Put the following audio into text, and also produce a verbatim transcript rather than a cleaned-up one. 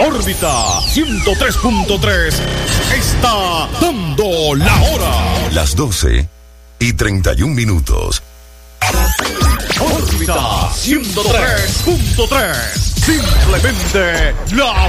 Órbita ciento tres punto tres está dando la hora. Las doce y treinta y un minutos. Órbita ciento tres punto tres. Simplemente la